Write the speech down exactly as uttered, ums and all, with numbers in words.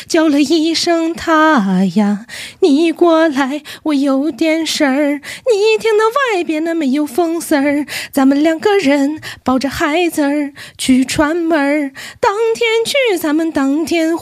叫了一声他呀，你过来，我有点事儿。你听到外边那没有风丝儿，咱们两个人抱着孩子儿去串门儿，当天去咱们当天